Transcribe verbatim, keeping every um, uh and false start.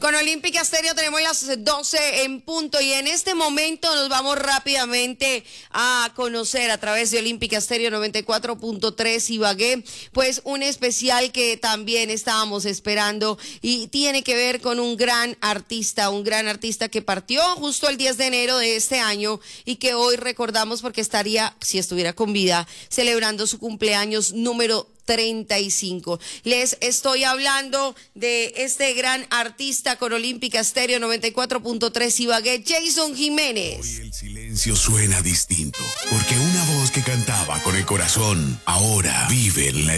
Con Olímpica Estéreo tenemos las doce en punto y en este momento nos vamos rápidamente a conocer a través de Olímpica Estéreo noventa y cuatro punto tres Ibagué, pues un especial que también estábamos esperando y tiene que ver con un gran artista, un gran artista que partió justo el diez de enero de este año y que hoy recordamos porque estaría, si estuviera con vida, celebrando su cumpleaños número treinta y cinco. Les estoy hablando de este gran artista con Olímpica Estéreo noventa y cuatro punto tres Ibagué, Jason Jiménez. Hoy el silencio suena distinto, porque una voz que cantaba con el corazón ahora vive en la